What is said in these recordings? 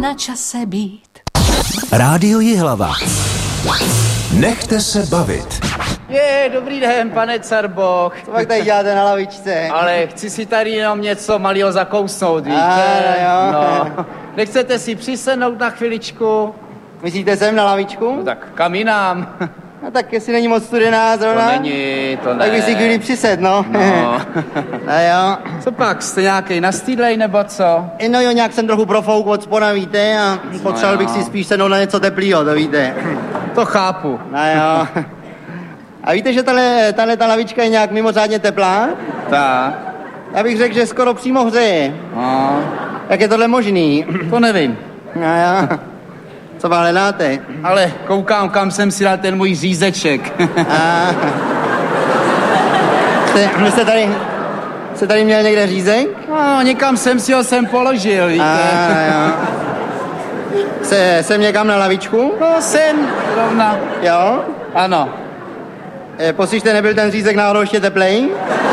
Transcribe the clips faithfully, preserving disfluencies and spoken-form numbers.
na čase být. Rádio Jihlava. Nechte se bavit. Je, dobrý den, pane Carboch. Co pak tady děláte na lavičce? Ale chci si tady jenom něco malého zakousnout, víte? A, jo. No. Nechcete si přisednout na chviličku? Myslíte sem na lavičku? No tak kam jinam? No tak jestli není moc studená zrovna. To není, to ne. Tak bych si chvíli přised, no. No. No jo. Co pak, jste nějaký nastýdlej nebo co? No jo, nějak jsem trochu profouk od spoda, víte, a potřeboval no bych si spíš sednout na něco teplýho, to víte. To chápu. No jo. A víte, že tahle, tahle ta lavička je nějak mimořádně teplá? Tak. Já bych řekl, že skoro přímo hřeje. No. Jak je tohle možný? To nevím. No jo. Co vám hledáte? Ale koukám, kam jsem si dal ten můj řízeček. A... Jste, vy jste tady, jste tady měl někde řízek? No, někam jsem si ho sem položil, víte. A, jo. Se, jsem někam na lavičku? No, sem, rovna. Jo? Ano. E, poslyšte, nebyl ten řízek náhodou ještě teplej?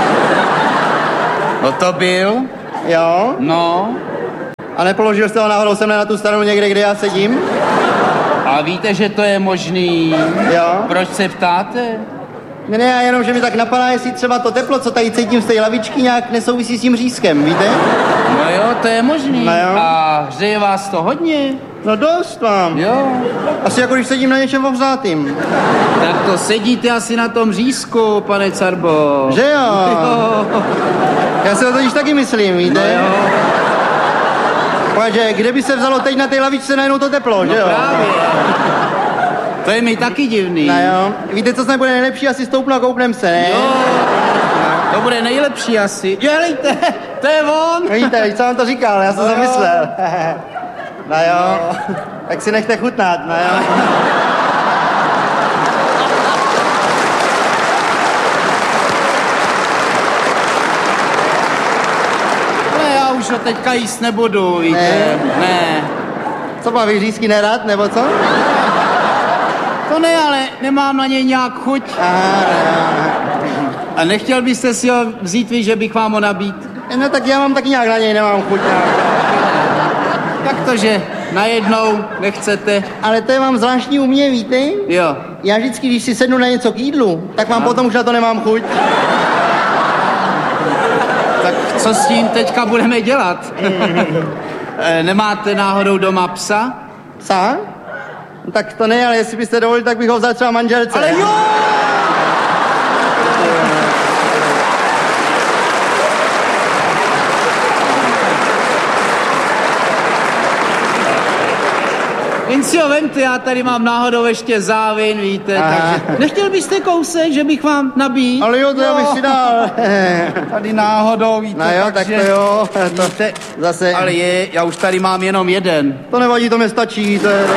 No to byl. Jo? No. A nepoložil jste ho náhodou sem na tu stranu někde, kde já sedím? A víte, že to je možný? Jo? Proč se ptáte? Ne, ne, jenom, že mi tak napadá, jestli třeba to teplo, co tady cítím z té lavičky, nějak nesouvisí s tím řízkem, víte? No jo, to je možný. No jo. A hřeje vás to hodně? No dost vám. Jo. Asi jako když sedím na něčem ohřátým. Tak to sedíte asi na tom řízku, pane Carbo. Že jo? Jo. Já si to totiž taky myslím, víte? No jo. Protože kde by se vzalo teď na té lavičce najednou to teplo, No že jo? právě. To je mi taky divný. No jo. Víte, co snad bude nejlepší? Asi stoupnu a koupnem se, ne? Jo. To bude nejlepší asi. Jo, helejte, to je on. Víte, víš, co vám to říkal, já jsem No to jo. myslel. No jo, tak si nechte chutnat, no jo. Ale já už ho teďka jíst nebudu, víte. Ne? Ne. Co má vyřízky nerad, nebo co? To ne, ale nemám na něj nějak chuť. Aha, A nechtěl byste si ho vzít vy, že bych vám ho nabít? no tak já mám taky nějak na něj, nemám chuť. Jak to, že najednou nechcete? Ale to je vám zvláštní u mě, víte? Jo. Já vždycky, když si sednu na něco k jídlu, tak mám potom už na to nemám chuť. Tak co s tím teďka budeme dělat? E, Nemáte náhodou doma psa? Psa? No, tak to ne, ale jestli byste dovolili, tak bych ho vzal třeba manželce. Ale jo! Jen si ho vemte, já tady mám náhodou ještě závin, víte, Aha. takže nechtěl byste kousek, že bych vám nabít? Ale jo, to já bych si dal. Tady náhodou, víte, No jo, tak takže... to jo, to Víte, zase, ale je, já už tady mám jenom jeden. to nevadí, to mi stačí, to je...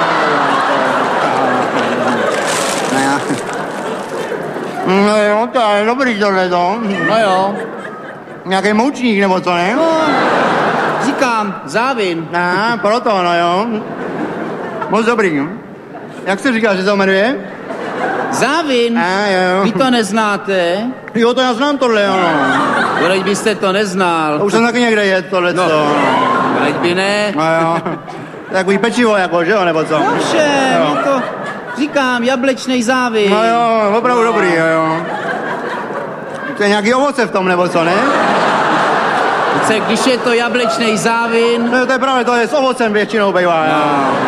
No jo. No jo, to je dobrý tohle to. No jo, Nějaký moučník nebo co, ne? no, říkám, závin. Aha, proto, no jo. Moc dobrý. Jak jsi říkal, že se to jmenuje? Závin? A jo. Vy to neznáte? Jo, to já znám tohle, jo. Proč byste to neznal? To už jsem taky někde jet, tohle No. co. Proč by ne? No jo. Takový pečivo jako, že jo, nebo co? Dobře, Jo. no to říkám, jablečnej závin. No jo, opravdu dobrý, jo, jo. To je nějaký ovoce v tom, nebo co, ne? Více, když je to jablečnej závin, No to je pravda, to je s ovocem většinou bývá, jo.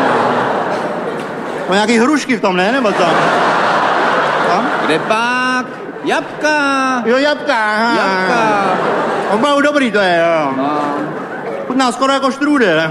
To nějaký hrušky v tom, ne, nebo co? No? kde pak? Jabka. Jo, jabka, aha. Jabka. Opravdu dobrý to je, jo. No. Chutná skoro jako štrůdel.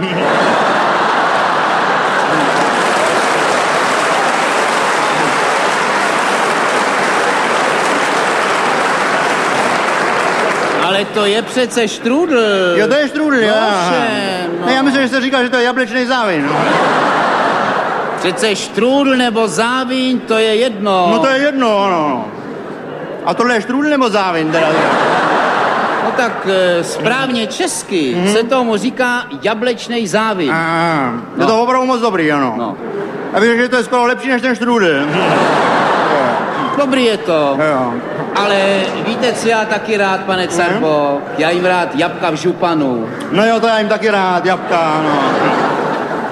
Ale to je přece štrůdl. Jo, to je štrůdel, jo. Ovšem, no. Ne, já myslím, že jste říkal, že to je jablečný závin. Přece štrůdl nebo závin, to je jedno. No to je jedno, ano. A tohle je štrůdel nebo závin teda? No tak e, správně česky Mhm. se tomu říká jablečnej závin. Aha, je No. to opravdu moc dobrý, ano. No. Já bych řekl, že to je skoro lepší než ten štrůdel. Dobrý je to. Jo. Ale víte, co já taky rád, pane Carbo? Já jim rád jabka v županu. No jo, to já jim taky rád, jabka, no.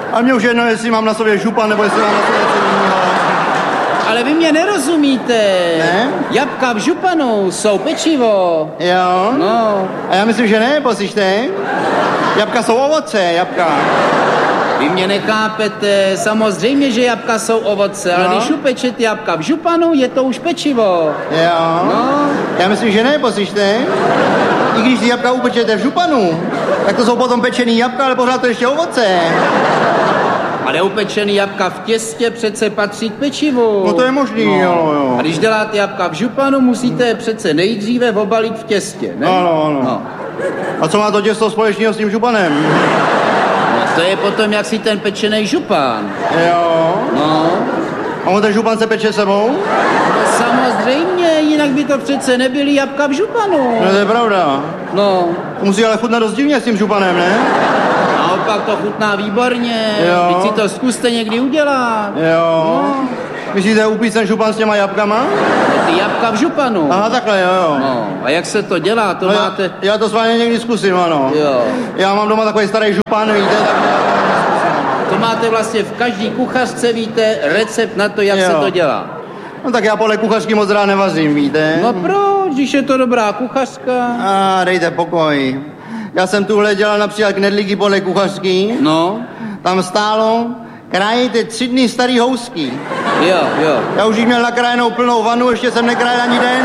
A mě už jedno, jestli mám na sobě župan, nebo jestli mám na sobě něco jiného. Ale vy mě nerozumíte. Ne? Jabka v županu jsou pečivo. Jo? No. A já myslím, že ne, poslyšte. Jabka jsou ovoce, jabka. Vy mě nechápete, samozřejmě, že jabka jsou ovoce, ale No. když upečete jabka v županu, je to už pečivo. Jo? No. Já myslím, že ne, poslyšte. I když ty jabka upečete v županu, tak to jsou potom pečený jabka, ale pořád to ještě ovoce. Ale upečený jabka v těstě přece patří k pečivu. No to je možný, no. jo, jo. A když děláte jabka v županu, musíte je přece nejdříve obalit v těstě, ne? Ano, ano. No. A co má to těsto společného s tím županem? No, to je potom, jak si ten pečený župan. Jo. No. A on ten župan se peče sebou? No samozřejmě, jinak by to přece nebyly jabka v županu. No to je pravda. No. To musí ale chutnat dost divně s tím županem, ne? Naopak to chutná výborně. Jo. Teď si to zkuste někdy udělat. Jo. No. Myslíte upít ten župan s těma jabkama? Ty jabka v županu. Aha, takhle, jo, jo. No. A jak se to dělá, to No máte... já, já to s vámi někdy zkusím, ano. Jo. Já mám doma takový starý župan, víte, tak... To máte vlastně v každý kuchařce, víte, recept na to, jak Jo. se to dělá. No tak já podle kuchařky moc rád nevazím, víte. No proč, když je to dobrá kuchařka? A dejte pokoj. Já jsem tuhle dělal například knedlíky podle kuchařky. No, Tam stálo, krájejte tři dny starý housky. jo, jo. Já už jich měl nakrájenou plnou vanu, ještě jsem nekrájel ani den.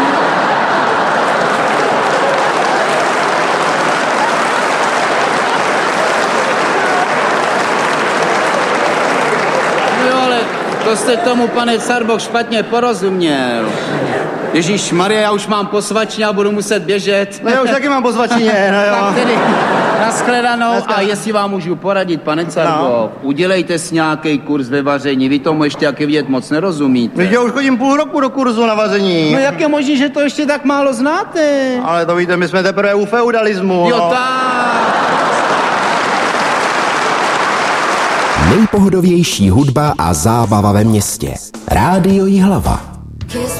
Jo, ale to jste tomu, pane Carboch, špatně porozuměl. Ježíš Maria, já už mám posvačně a budu muset běžet. No já už taky mám pozvačině, no jo. Tak tedy nashledanou. Naschle- A jestli vám můžu poradit, pane Carboch, No. udělejte si nějaký kurz ve vaření. Vy tomu ještě, jak je vidět, moc nerozumíte. Víš, já už chodím půl roku do kurzu na vaření. No jak je možné, že to ještě tak málo znáte? Ale to víte, my jsme teprve u feudalismu. Jo, no. tak. Nejpohodovější hudba a zábava ve městě. Rádio Jihlava.